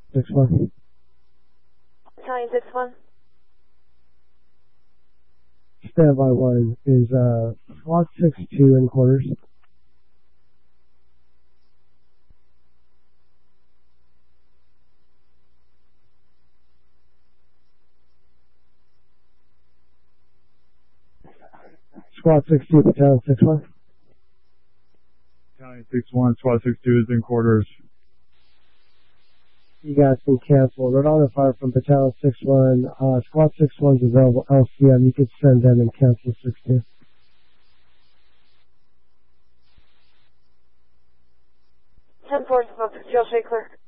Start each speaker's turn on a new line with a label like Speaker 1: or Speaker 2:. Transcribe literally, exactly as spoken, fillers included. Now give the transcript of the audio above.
Speaker 1: six one.
Speaker 2: Battalion six one.
Speaker 1: Standby one is uh, SWAT six two in quarters. SWAT six two, Battalion six one.
Speaker 3: Battalion six one, SWAT six two is in quarters.
Speaker 1: You guys can cancel. Rhode Island Fire from Battalion six one. Uh, Squad six one is available L C M. You could send them and cancel six two.
Speaker 2: ten four, Jail Street clear.